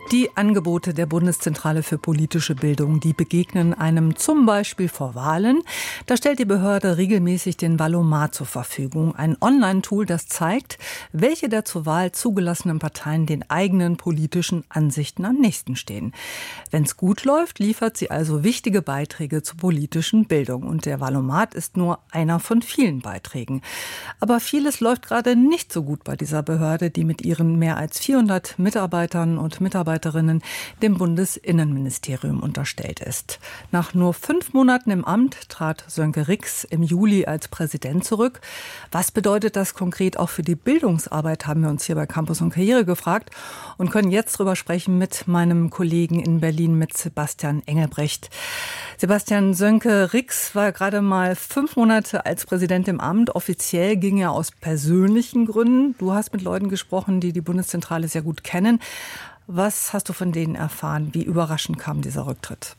Die Angebote der Bundeszentrale für politische Bildung, die begegnen einem zum Beispiel vor Wahlen. Da stellt die Behörde regelmäßig den Valomat zur Verfügung. Ein Online-Tool, das zeigt, welche der zur Wahl zugelassenen Parteien den eigenen politischen Ansichten am nächsten stehen. Wenn es gut läuft, liefert sie also wichtige Beiträge zur politischen Bildung. Und der Valomat ist nur einer von vielen Beiträgen. Aber vieles läuft gerade nicht so gut bei dieser Behörde, die mit ihren mehr als 400 Mitarbeitern und Mitarbeiterinnen dem Bundesinnenministerium unterstellt ist. Nach nur 5 Monaten im Amt trat Sönke Rix im Juli als Präsident zurück. Was bedeutet das konkret auch für die Bildungsarbeit, haben wir uns hier bei Campus und Karriere gefragt und können jetzt drüber sprechen mit meinem Kollegen in Berlin, mit Sebastian Engelbrecht. Sebastian, Sönke Rix war gerade mal 5 Monate als Präsident im Amt. Offiziell ging er aus persönlichen Gründen. Du hast mit Leuten gesprochen, die die Bundeszentrale sehr gut kennen. Was hast du von denen erfahren? Wie überraschend kam dieser Rücktritt?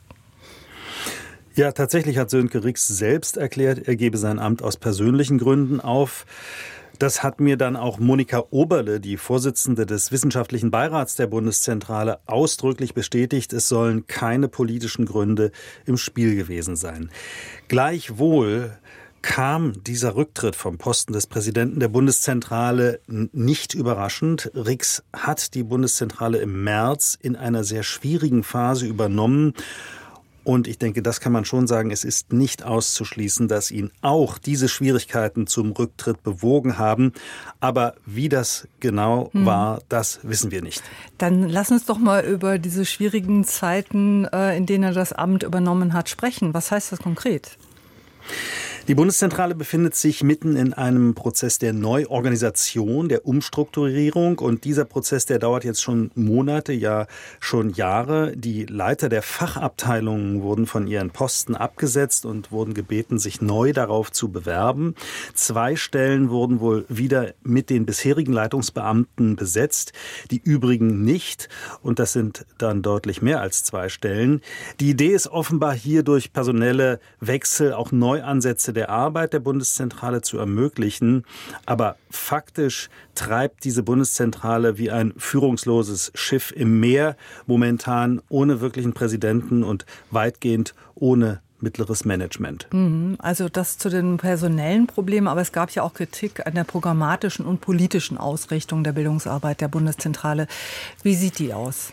Ja, tatsächlich hat Sönke Rix selbst erklärt, er gebe sein Amt aus persönlichen Gründen auf. Das hat mir dann auch Monika Oberle, die Vorsitzende des Wissenschaftlichen Beirats der Bundeszentrale, ausdrücklich bestätigt. Es sollen keine politischen Gründe im Spiel gewesen sein. Gleichwohl kam dieser Rücktritt vom Posten des Präsidenten der Bundeszentrale nicht überraschend. Rix hat die Bundeszentrale im März in einer sehr schwierigen Phase übernommen. Und ich denke, das kann man schon sagen, es ist nicht auszuschließen, dass ihn auch diese Schwierigkeiten zum Rücktritt bewogen haben. Aber wie das genau war, das wissen wir nicht. Dann lass uns doch mal über diese schwierigen Zeiten, in denen er das Amt übernommen hat, sprechen. Was heißt das konkret? Die Bundeszentrale befindet sich mitten in einem Prozess der Neuorganisation, der Umstrukturierung. Und dieser Prozess, der dauert jetzt schon Monate, ja schon Jahre. Die Leiter der Fachabteilungen wurden von ihren Posten abgesetzt und wurden gebeten, sich neu darauf zu bewerben. 2 Stellen wurden wohl wieder mit den bisherigen Leitungsbeamten besetzt, die übrigen nicht. Und das sind dann deutlich mehr als 2 Stellen. Die Idee ist offenbar hier durch personelle Wechsel auch Neuansätze der Arbeit der Bundeszentrale zu ermöglichen. Aber faktisch treibt diese Bundeszentrale wie ein führungsloses Schiff im Meer, momentan ohne wirklichen Präsidenten und weitgehend ohne mittleres Management. Also das zu den personellen Problemen, aber es gab ja auch Kritik an der programmatischen und politischen Ausrichtung der Bildungsarbeit der Bundeszentrale. Wie sieht die aus?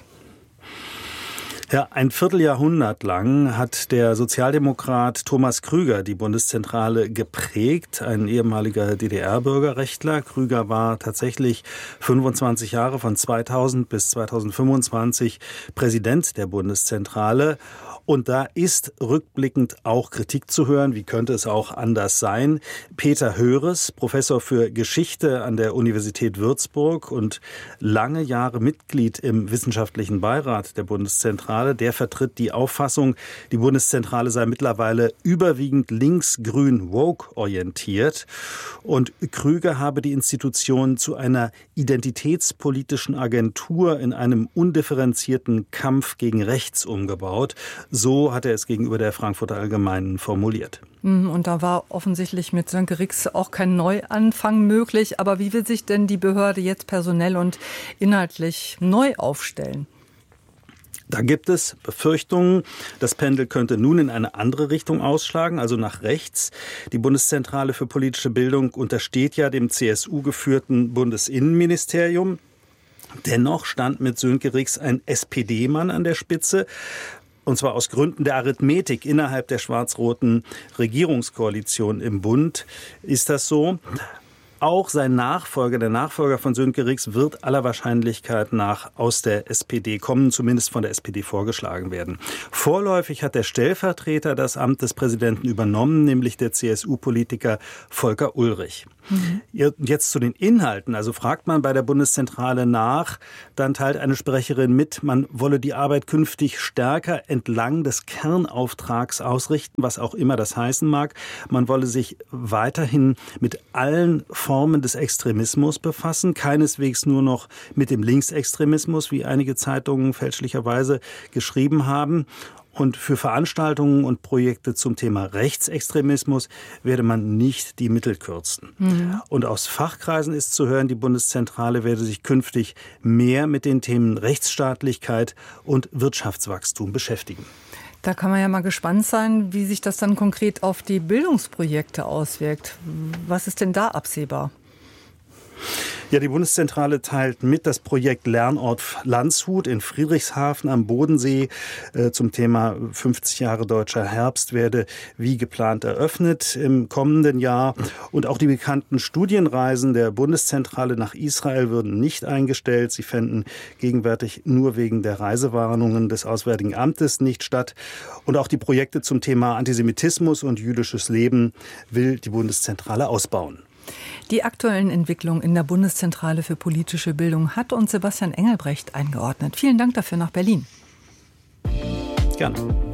Ja, ein Vierteljahrhundert lang hat der Sozialdemokrat Thomas Krüger die Bundeszentrale geprägt, ein ehemaliger DDR-Bürgerrechtler. Krüger war tatsächlich 25 Jahre von 2000 bis 2025 Präsident der Bundeszentrale. Und da ist rückblickend auch Kritik zu hören. Wie könnte es auch anders sein? Peter Höres, Professor für Geschichte an der Universität Würzburg und lange Jahre Mitglied im Wissenschaftlichen Beirat der Bundeszentrale, der vertritt die Auffassung, die Bundeszentrale sei mittlerweile überwiegend links-grün-woke orientiert. Und Krüger habe die Institution zu einer identitätspolitischen Agentur in einem undifferenzierten Kampf gegen rechts umgebaut. So hat er es gegenüber der Frankfurter Allgemeinen formuliert. Und da war offensichtlich mit Sönke Rix auch kein Neuanfang möglich. Aber wie will sich denn die Behörde jetzt personell und inhaltlich neu aufstellen? Da gibt es Befürchtungen, das Pendel könnte nun in eine andere Richtung ausschlagen, also nach rechts. Die Bundeszentrale für politische Bildung untersteht ja dem CSU-geführten Bundesinnenministerium. Dennoch stand mit Sönke Rix ein SPD-Mann an der Spitze. Und zwar aus Gründen der Arithmetik innerhalb der schwarz-roten Regierungskoalition im Bund ist das so. Auch sein Nachfolger, der Nachfolger von Sönke Rix, wird aller Wahrscheinlichkeit nach aus der SPD kommen, zumindest von der SPD vorgeschlagen werden. Vorläufig hat der Stellvertreter das Amt des Präsidenten übernommen, nämlich der CSU-Politiker Volker Ullrich. Jetzt zu den Inhalten. Also fragt man bei der Bundeszentrale nach, dann teilt eine Sprecherin mit, man wolle die Arbeit künftig stärker entlang des Kernauftrags ausrichten, was auch immer das heißen mag. Man wolle sich weiterhin mit allen Formen des Extremismus befassen, keineswegs nur noch mit dem Linksextremismus, wie einige Zeitungen fälschlicherweise geschrieben haben. Und für Veranstaltungen und Projekte zum Thema Rechtsextremismus werde man nicht die Mittel kürzen. Und aus Fachkreisen ist zu hören, die Bundeszentrale werde sich künftig mehr mit den Themen Rechtsstaatlichkeit und Wirtschaftswachstum beschäftigen. Da kann man ja mal gespannt sein, wie sich das dann konkret auf die Bildungsprojekte auswirkt. Was ist denn da absehbar? Ja, die Bundeszentrale teilt mit, das Projekt Lernort Landshut in Friedrichshafen am Bodensee zum Thema 50 Jahre Deutscher Herbst werde wie geplant eröffnet im kommenden Jahr. Und auch die bekannten Studienreisen der Bundeszentrale nach Israel würden nicht eingestellt. Sie fänden gegenwärtig nur wegen der Reisewarnungen des Auswärtigen Amtes nicht statt. Und auch die Projekte zum Thema Antisemitismus und jüdisches Leben will die Bundeszentrale ausbauen. Die aktuellen Entwicklungen in der Bundeszentrale für politische Bildung hat uns Sebastian Engelbrecht eingeordnet. Vielen Dank dafür nach Berlin. Gerne.